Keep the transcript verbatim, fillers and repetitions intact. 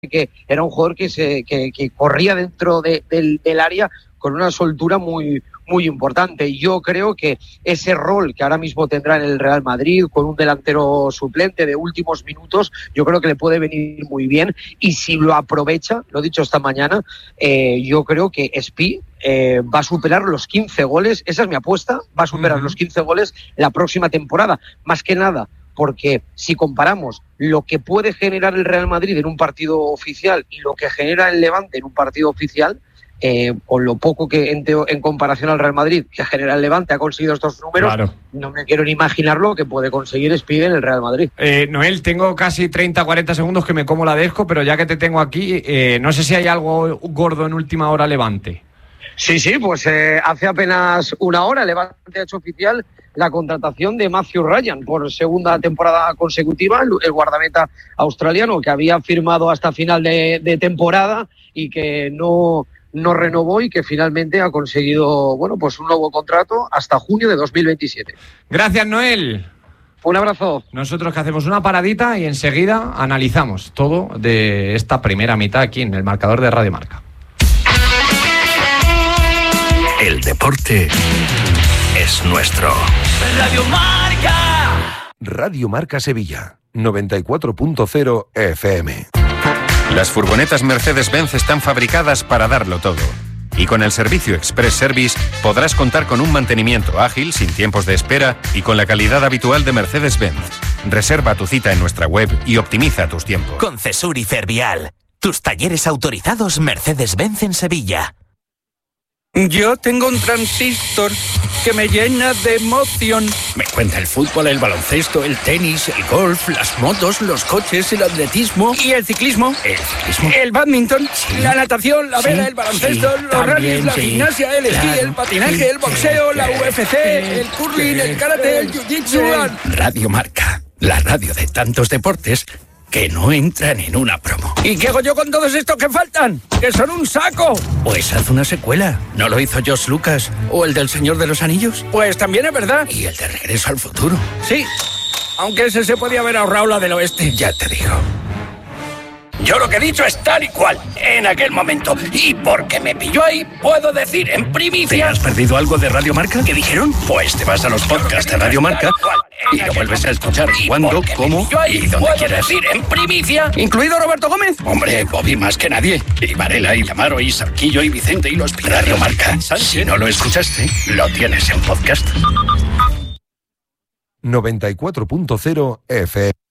que era un jugador que se que, que corría dentro de, del, del área con una soltura muy muy importante. Yo creo que ese rol que ahora mismo tendrá en el Real Madrid con un delantero suplente de últimos minutos, yo creo que le puede venir muy bien, y si lo aprovecha, lo he dicho esta mañana, eh, yo creo que Spi eh, va a superar los quince goles, esa es mi apuesta, va a superar uh-huh. los quince goles la próxima temporada, más que nada porque si comparamos lo que puede generar el Real Madrid en un partido oficial y lo que genera el Levante en un partido oficial, eh, con lo poco que en, teo, en comparación al Real Madrid que genera el Levante ha conseguido estos números, claro. No me quiero ni imaginar lo que puede conseguir Spi en el Real Madrid. Eh, Noel, tengo casi treinta, cuarenta segundos que me como la desco, pero ya que te tengo aquí, eh, no sé si hay algo gordo en última hora Levante. Sí, sí, pues eh, hace apenas una hora Levante ha hecho oficial la contratación de Matthew Ryan por segunda temporada consecutiva, el, el guardameta australiano que había firmado hasta final de, de temporada y que no, no renovó y que finalmente ha conseguido, bueno, pues un nuevo contrato hasta junio de dos mil veintisiete. Gracias, Noel. Un abrazo. Nosotros que hacemos una paradita y enseguida analizamos todo de esta primera mitad aquí en el marcador de Radio Marca. El deporte es nuestro. Radio Marca. Radio Marca Sevilla, noventa y cuatro punto cero F M. Las furgonetas Mercedes-Benz están fabricadas para darlo todo. Y con el servicio Express Service podrás contar con un mantenimiento ágil, sin tiempos de espera y con la calidad habitual de Mercedes-Benz. Reserva tu cita en nuestra web y optimiza tus tiempos. Con Cesur y Fervial, tus talleres autorizados Mercedes-Benz en Sevilla. Yo tengo un transistor que me llena de emoción. Me cuenta el fútbol, el baloncesto, el tenis, el golf, las motos, los coches, el atletismo. ¿Y el ciclismo? El ciclismo. El badminton, sí. La natación, la vela, sí, el baloncesto, sí, los rallies, la sí, gimnasia, el claro, esquí, el patinaje, sí, el boxeo, sí, la U F C, el curling, el karate, el jiu-jitsu. Radio Marca, la radio de tantos deportes que no entran en una promo. ¿Y qué hago yo con todos estos que faltan? ¡Que son un saco! Pues haz una secuela. ¿No lo hizo George Lucas? ¿O el del Señor de los Anillos? Pues también es verdad. ¿Y el de Regreso al Futuro? Sí, aunque ese se podía haber ahorrado la del oeste. Ya te digo. Yo lo que he dicho es tal y cual, en aquel momento. Y porque me pilló ahí, puedo decir en primicia... ¿Te has perdido algo de Radio Marca? ¿Qué dijeron? Pues te vas a los podcasts de Radio Marca y lo vuelves a escuchar cuando, cómo y donde quieras. Decir en primicia... ¿Incluido Roberto Gómez? Hombre, Bobby más que nadie. Y Varela, y Lamaro, y Sarquillo, y Vicente, y los Pilar. Radio Marca. Si no lo escuchaste, lo tienes en podcast. noventa y cuatro punto cero F M.